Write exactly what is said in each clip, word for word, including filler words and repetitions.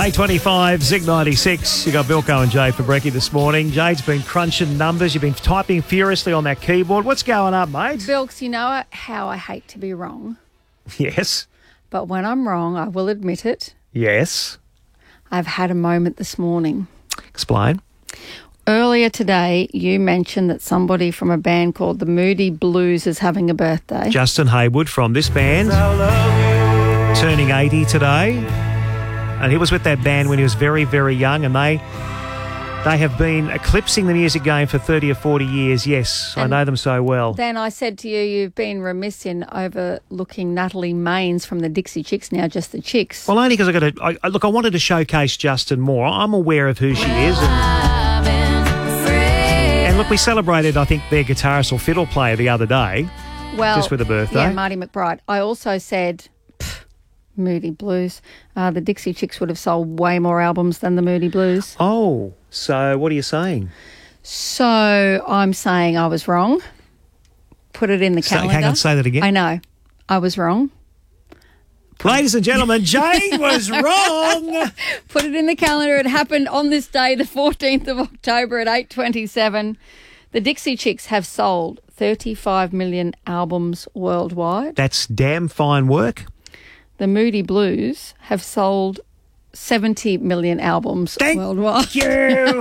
eight twenty-five, Zig ninety-six. You got Bilko and Jay for brekkie this morning. Jade's been crunching numbers. You've been typing furiously on that keyboard. What's going up, mate? Bilks, you know how I hate to be wrong. Yes. But when I'm wrong, I will admit it. Yes. I've had a moment this morning. Explain. Earlier today, you mentioned that somebody from a band called the Moody Blues is having a birthday. Justin Hayward from this band, turning eighty today. And he was with that band when he was very, very young, and they they have been eclipsing the music game for thirty or forty years. Yes, and I know them so well. Then I said to you, you've been remiss in overlooking Natalie Maines from the Dixie Chicks, now just the Chicks. Well, only because I got to I, I- look. I wanted to showcase Justin more. I'm aware of who she is, and, and look, we celebrated, I think, their guitarist or fiddle player the other day, Well, just with a birthday. Yeah, Marty McBride. I also said, pff, Moody Blues. Uh, the Dixie Chicks would have sold way more albums than the Moody Blues. Oh, so what are you saying? So I'm saying I was wrong. Put it in the Say- calendar. hang on, say that again. I know. I was wrong. Ladies and gentlemen, Jay was wrong. Put it in the calendar. It happened on this day, the fourteenth of October at eight twenty-seven. The Dixie Chicks have sold thirty-five million albums worldwide. That's damn fine work. The Moody Blues have sold seventy million albums Thank worldwide. you.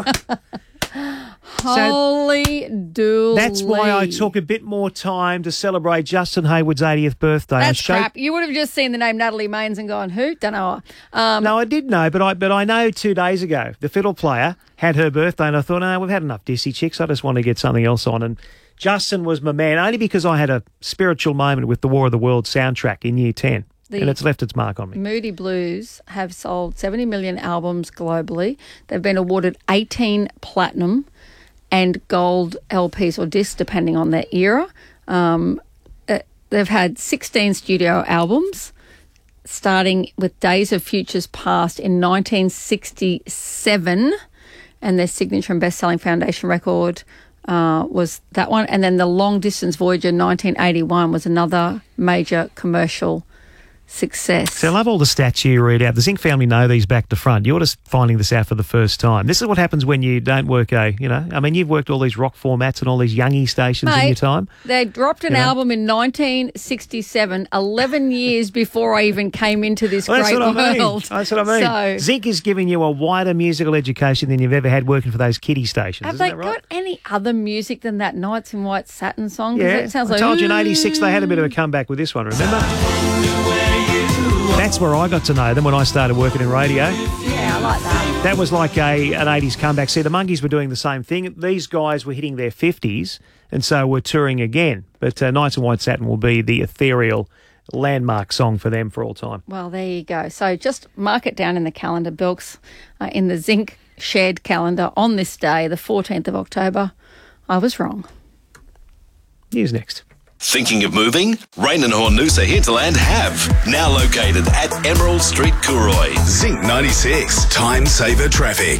Holy dooly. That's why I took a bit more time to celebrate Justin Hayward's eightieth birthday. I That's showed- crap. You would have just seen the name Natalie Maines and gone, who? Don't know. Um, No, I did know, but I but I know two days ago the fiddle player had her birthday, and I thought, no, we've had enough Dixie Chicks. I just want to get something else on. And Justin was my man, only because I had a spiritual moment with the War of the Worlds soundtrack in year ten, The- and it's left its mark on me. Moody Blues have sold seventy million albums globally. They've been awarded eighteen platinum and gold L Ps or discs, depending on their era. Um, uh, they've had sixteen studio albums, starting with Days of Futures Past in nineteen sixty-seven, and their signature and best-selling foundation record uh, was that one. And then the Long Distance Voyager nineteen eighty-one was another major commercial success. So I love all the stats you read out. The Zinc family know these back to front. You're just finding this out for the first time. This is what happens when you don't work a, you know, I mean, you've worked all these rock formats and all these youngie stations in Mate, your time. They dropped an You know? album in nineteen sixty-seven, eleven years before I even came into this Well, that's great what I mean. world. That's what I mean. So, Zinc is giving you a wider musical education than you've ever had working for those kiddie stations. have Isn't they that right? got any other music than that Nights in White Satin song? 'Cause Yeah, it sounds I like, told you in eighty-six they had a bit of a comeback with this one, remember? That's where I got to know them when I started working in radio. Yeah, I like that. That was like a an eighties comeback. See, the Monkees were doing the same thing. These guys were hitting their fifties, and so were touring again. But uh, Nights in White Satin will be the ethereal landmark song for them for all time. Well, there you go. So just mark it down in the calendar, Bilks, uh, in the Zinc shared calendar on this day, the fourteenth of October. I was wrong. News next. Thinking of moving? Rain and Hornusa Hinterland have. Now located at Emerald Street, Cooroy. Zinc ninety-six, time saver traffic.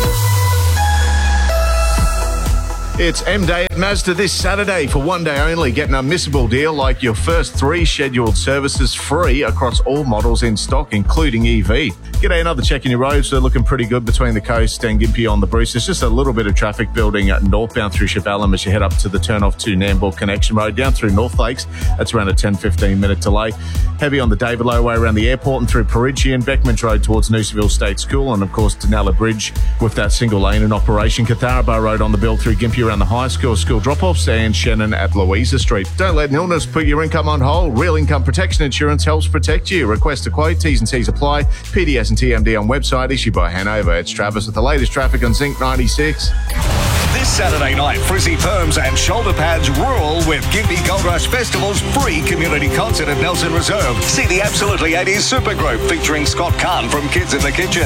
It's M-Day at Mazda this Saturday. For one day only, get an unmissable deal like your first three scheduled services free across all models in stock, including E V. G'day, another check in your roads. They're looking pretty good between the coast and Gympie on the Bruce. There's just a little bit of traffic building northbound through Chevelin as you head up to the turn-off to Nambour Connection Road. Down through North Lakes, that's around a ten to fifteen minute delay. Heavy on the David Low Way around the airport and through Perigian, Beckman Road towards Noosaville State School, and of course Denella Bridge with that single lane in operation. Catharabo Road on the build through Gympie around the high school, school drop-offs, and Shannon at Louisa Street. Don't let an illness put your income on hold. Real Income Protection Insurance helps protect you. Request a quote, T's and C's apply. P D S and T M D on website, issued by Hanover. It's Travis with the latest traffic on Zinc ninety-six. This Saturday night, Frizzy Perms and Shoulder Pads rule with Gympie Gold Rush Festival's free community concert at Nelson Reserve. See the Absolutely eighties Supergroup featuring Scott Kahn from Kids in the Kitchen.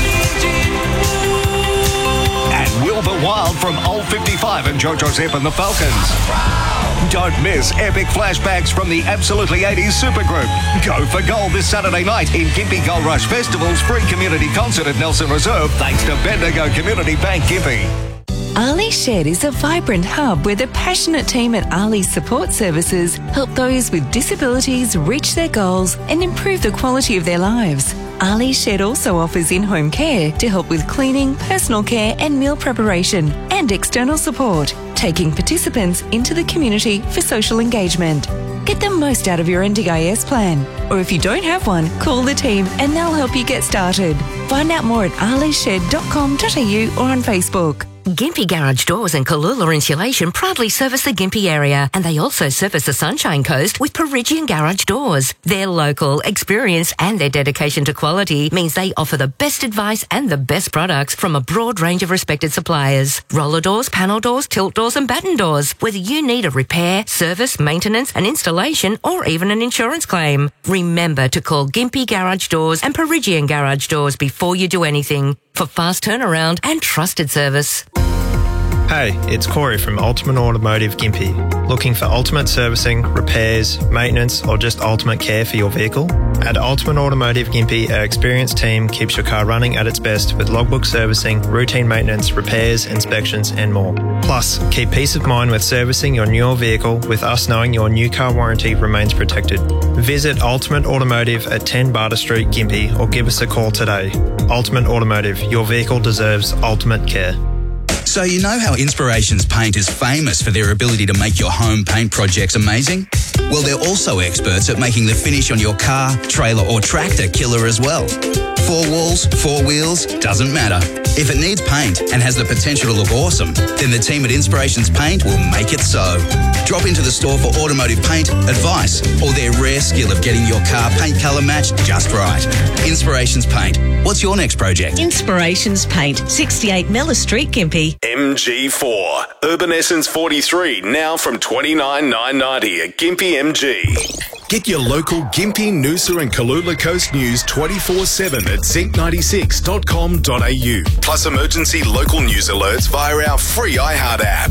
And Wilbur Wild from Old fifty-five and Jojo Zip and the Falcons. Don't miss epic flashbacks from the Absolutely eighties Supergroup. Go for gold this Saturday night in Gympie Gold Rush Festival's free community concert at Nelson Reserve, thanks to Bendigo Community Bank Gympie. Ali Shed is a vibrant hub where the passionate team at Ali Support Services help those with disabilities reach their goals and improve the quality of their lives. Ali Shed also offers in-home care to help with cleaning, personal care and meal preparation, and external support, taking participants into the community for social engagement. Get the most out of your N D I S plan. Or if you don't have one, call the team and they'll help you get started. Find out more at ali shed dot com dot a u or on Facebook. Gympie Garage Doors and Kalula Insulation proudly service the Gympie area, and they also service the Sunshine Coast with Perigian Garage Doors. Their local experience and their dedication to quality means they offer the best advice and the best products from a broad range of respected suppliers. Roller doors, panel doors, tilt doors and batten doors. Whether you need a repair, service, maintenance, an installation or even an insurance claim. Remember to call Gympie Garage Doors and Perigian Garage Doors before you do anything for fast turnaround and trusted service. Hey, it's Corey from Ultimate Automotive Gympie. Looking for ultimate servicing, repairs, maintenance, or just ultimate care for your vehicle? At Ultimate Automotive Gympie, our experienced team keeps your car running at its best with logbook servicing, routine maintenance, repairs, inspections, and more. Plus, keep peace of mind with servicing your newer vehicle with us knowing your new car warranty remains protected. Visit Ultimate Automotive at ten Barter Street, Gympie, or give us a call today. Ultimate Automotive, your vehicle deserves ultimate care. So you know how Inspirations Paint is famous for their ability to make your home paint projects amazing? Well, they're also experts at making the finish on your car, trailer or tractor killer as well. Four walls, four wheels, doesn't matter. If it needs paint and has the potential to look awesome, then the team at Inspirations Paint will make it so. Drop into the store for automotive paint, advice, or their rare skill of getting your car paint colour matched just right. Inspirations Paint. What's your next project? Inspirations Paint, sixty-eight Miller Street, Gympie. M G four. Urban Essence forty-three, now from twenty-nine thousand nine hundred ninety at Gympie M G. Get your local Gympie, Noosa and Kalula Coast news twenty-four seven at zinc ninety-six dot com dot a u. Plus emergency local news alerts via our free iHeart app.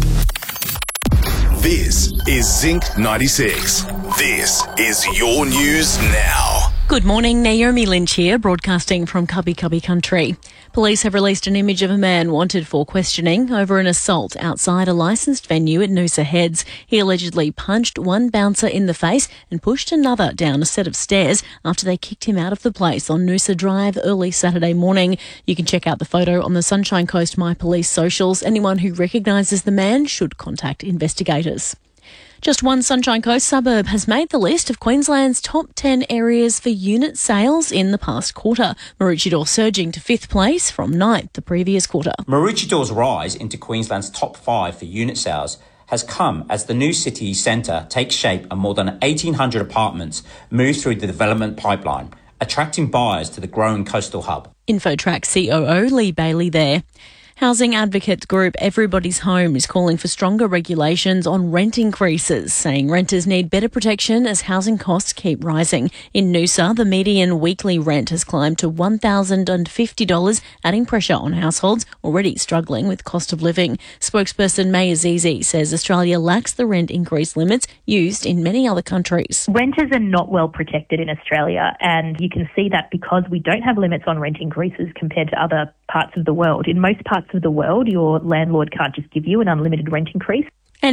This is Zinc ninety-six. This is your news now. Good morning, Naomi Lynch here, broadcasting from Cubby Cubby Country. Police have released an image of a man wanted for questioning over an assault outside a licensed venue at Noosa Heads. He allegedly punched one bouncer in the face and pushed another down a set of stairs after they kicked him out of the place on Noosa Drive early Saturday morning. You can check out the photo on the Sunshine Coast My Police socials. Anyone who recognises the man should contact investigators. Just one Sunshine Coast suburb has made the list of Queensland's top ten areas for unit sales in the past quarter. Maroochydore surging to fifth place from ninth the previous quarter. Maroochydor's rise into Queensland's top five for unit sales has come as the new city centre takes shape and more than eighteen hundred apartments move through the development pipeline, attracting buyers to the growing coastal hub. Infotrack C O O Lee Bailey there. Housing advocate group Everybody's Home is calling for stronger regulations on rent increases, saying renters need better protection as housing costs keep rising. In Noosa, the median weekly rent has climbed to one thousand fifty dollars, adding pressure on households already struggling with cost of living. Spokesperson May Azizi says Australia lacks the rent increase limits used in many other countries. Renters are not well protected in Australia, and you can see that because we don't have limits on rent increases compared to other parts of the world. In most parts of the world, your landlord can't just give you an unlimited rent increase.